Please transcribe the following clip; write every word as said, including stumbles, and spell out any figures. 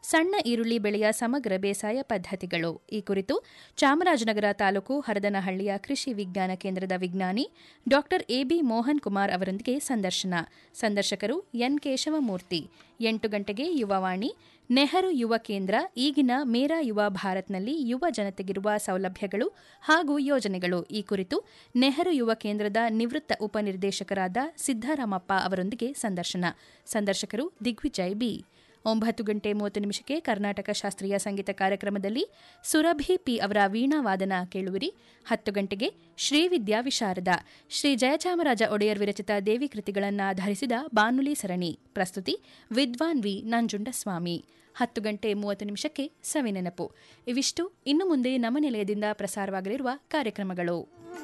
ಸಣ್ಣ ಈರುಳ್ಳಿ ಬೆಳೆಯ ಸಮಗ್ರ ಬೇಸಾಯ ಪದ್ಧತಿಗಳು ಈ ಕುರಿತು ಚಾಮರಾಜನಗರ ತಾಲೂಕು ಹರದನಹಳ್ಳಿಯ ಕೃಷಿ ವಿಜ್ಞಾನ ಕೇಂದ್ರದ ವಿಜ್ಞಾನಿ ಡಾ ಎಬಿ ಮೋಹನ್ ಕುಮಾರ್ ಅವರೊಂದಿಗೆ ಸಂದರ್ಶನ. ಸಂದರ್ಶಕರು ಎನ್ ಕೇಶವಮೂರ್ತಿ. ಎಂಟು ಗಂಟೆಗೆ ಯುವವಾಣಿ, ನೆಹರು ಯುವ ಕೇಂದ್ರ ಈಗಿನ ಮೇರಾ ಯುವ ಭಾರತ್ನಲ್ಲಿ ಯುವ ಜನತೆಗಿರುವ ಸೌಲಭ್ಯಗಳು ಹಾಗೂ ಯೋಜನೆಗಳು ಈ ಕುರಿತು ನೆಹರು ಯುವ ಕೇಂದ್ರದ ನಿವೃತ್ತ ಉಪನಿರ್ದೇಶಕರಾದ ಸಿದ್ದರಾಮಪ್ಪ ಅವರೊಂದಿಗೆ ಸಂದರ್ಶನ. ಸಂದರ್ಶಕರು ದಿಗ್ವಿಜಯ್ ಬಿ. ಒಂಬತ್ತು ಗಂಟೆ ಮೂವತ್ತು ನಿಮಿಷಕ್ಕೆ ಕರ್ನಾಟಕ ಶಾಸ್ತ್ರೀಯ ಸಂಗೀತ ಕಾರ್ಯಕ್ರಮದಲ್ಲಿ ಸುರಭಿ ಪಿ ಅವರ ವೀಣಾವಾದನ ಕೇಳುವಿರಿ. ಹತ್ತು ಗಂಟೆಗೆ ಶ್ರೀವಿದ್ಯಾ ವಿಶಾರದ ಶ್ರೀ ಜಯಚಾಮರಾಜ ಒಡೆಯರ್ ವಿರಚಿತ ದೇವಿ ಕೃತಿಗಳನ್ನಾಧರಿಸಿದ ಬಾನುಲಿ ಸರಣಿ. ಪ್ರಸ್ತುತಿ ವಿದ್ವಾನ್ ವಿ ನಂಜುಂಡಸ್ವಾಮಿ. ಹತ್ತು ಗಂಟೆ ಮೂವತ್ತು ನಿಮಿಷಕ್ಕೆ ಸವಿನೆನಪು. ಇವಿಷ್ಟು ಇನ್ನು ಮುಂದೆ ನಮ್ಮ ನಿಲಯದಿಂದ ಪ್ರಸಾರವಾಗಲಿರುವ ಕಾರ್ಯಕ್ರಮಗಳು.